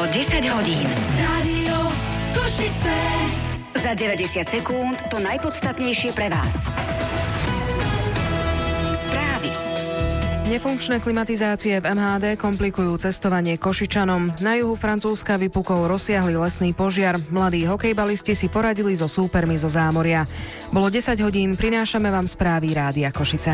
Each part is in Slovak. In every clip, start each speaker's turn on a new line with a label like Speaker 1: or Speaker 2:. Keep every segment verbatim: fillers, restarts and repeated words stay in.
Speaker 1: desať hodín.
Speaker 2: Rádio Košice.
Speaker 1: Za deväťdesiat sekúnd to najpodstatnejšie pre vás. Správy.
Speaker 3: Nefunkčné klimatizácie v em há dé komplikujú cestovanie Košičanom. Na juhu Francúzska vypukol rozsiahly lesný požiar. Mladí hokejbalisti si poradili so súpermi zo zámoria. Bolo desať hodín, prinášame vám správy Rádia Košice.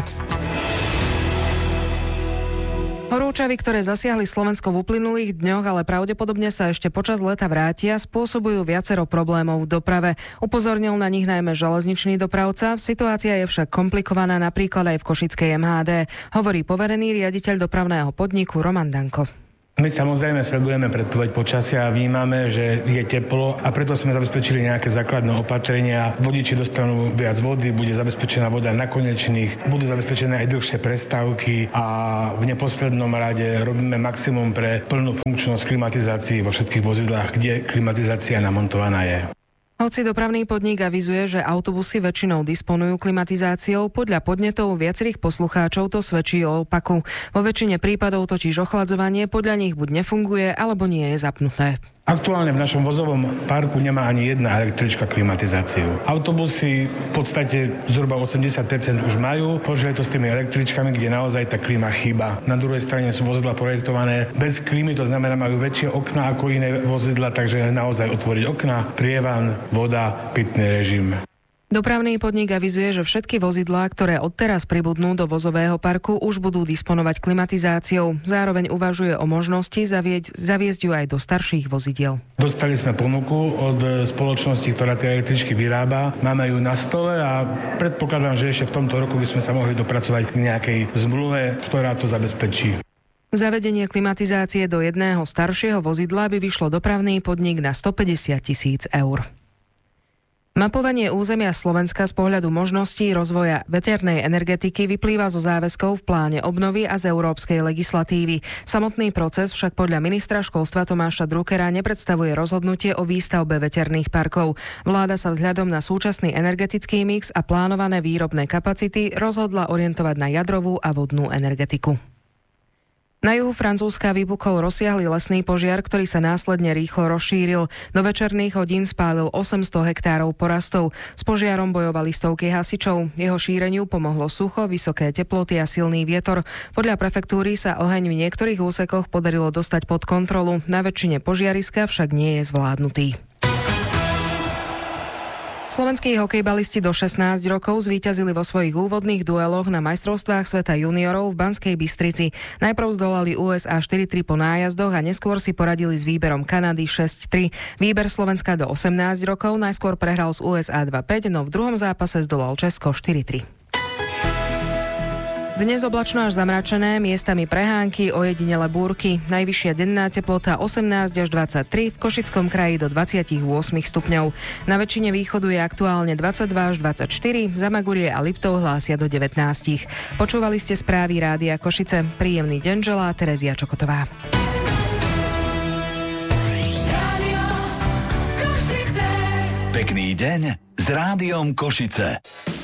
Speaker 3: Horúčavy, ktoré zasiahli Slovensko v uplynulých dňoch, ale pravdepodobne sa ešte počas leta vrátia, spôsobujú viacero problémov v doprave. Upozornil na nich najmä železničný dopravca. Situácia je však komplikovaná napríklad aj v košickej em há dé, hovorí poverený riaditeľ dopravného podniku Roman Danko.
Speaker 4: My samozrejme sledujeme predpoveď počasia a vnímame, že je teplo a preto sme zabezpečili nejaké základné opatrenia. Vodiči dostanú viac vody, bude zabezpečená voda na konečných, budú zabezpečené aj dlhšie prestávky a v neposlednom rade robíme maximum pre plnú funkčnosť klimatizácií vo všetkých vozidlách, kde klimatizácia namontovaná je.
Speaker 3: Hoci dopravný podnik avizuje, že autobusy väčšinou disponujú klimatizáciou, podľa podnetov viacerých poslucháčov to svedčí o opaku. Vo väčšine prípadov totiž ochladzovanie podľa nich buď nefunguje, alebo nie je zapnuté.
Speaker 4: Aktuálne v našom vozovom parku nemá ani jedna električka klimatizáciu. Autobusy v podstate zhruba osemdesiat percent už majú, požiaľ je to s tými električkami, kde naozaj tá klíma chýba. Na druhej strane sú vozidlá projektované bez klímy, to znamená majú väčšie okná ako iné vozidlá, takže naozaj otvoriť okná, prievan, voda, pitný režim.
Speaker 3: Dopravný podnik avizuje, že všetky vozidlá, ktoré odteraz pribudnú do vozového parku, už budú disponovať klimatizáciou. Zároveň uvažuje o možnosti zavieť, zaviesť ju aj do starších vozidiel.
Speaker 4: Dostali sme ponuku od spoločnosti, ktorá tie električky vyrába. Máme ju na stole a predpokladám, že ešte v tomto roku by sme sa mohli dopracovať k nejakej zmluve, ktorá to zabezpečí.
Speaker 3: Zavedenie klimatizácie do jedného staršieho vozidla by vyšlo dopravný podnik na stopäťdesiat tisíc eur. Mapovanie územia Slovenska z pohľadu možností rozvoja veternej energetiky vyplýva zo záväzkov v pláne obnovy a z európskej legislatívy. Samotný proces však podľa ministra školstva Tomáša Druckera nepredstavuje rozhodnutie o výstavbe veterných parkov. Vláda sa vzhľadom na súčasný energetický mix a plánované výrobné kapacity rozhodla orientovať na jadrovú a vodnú energetiku. Na juhu Francúzska vypukol rozsiahly lesný požiar, ktorý sa následne rýchlo rozšíril. Do večerných hodín spálil osemsto hektárov porastov. S požiarom bojovali stovky hasičov. Jeho šíreniu pomohlo sucho, vysoké teploty a silný vietor. Podľa prefektúry sa oheň v niektorých úsekoch podarilo dostať pod kontrolu. Na väčšine požiariska však nie je zvládnutý. Slovenskí hokejbalisti do šestnásť rokov zvíťazili vo svojich úvodných dueloch na majstrovstvách sveta juniorov v Banskej Bystrici. Najprv zdolali ú es á štyri tri po nájazdoch a neskôr si poradili s výberom Kanady šesť tri. Výber Slovenska do osemnásť rokov najskôr prehral z ú es á dva päť, no v druhom zápase zdolal Česko štyri tri. Dnes oblačno až zamračené, miestami prehánky, ojedinele búrky. Najvyššia denná teplota osemnásť až dvadsaťtri, v Košickom kraji do dvadsaťosem stupňov. Na väčšine východu je aktuálne dvadsaťdva až dvadsaťštyri, Zamagurie a Liptov hlásia do devätnásť. Počúvali ste správy Rádia Košice. Príjemný deň želá Terezia Čokotová.
Speaker 5: Pekný deň s Rádiom Košice.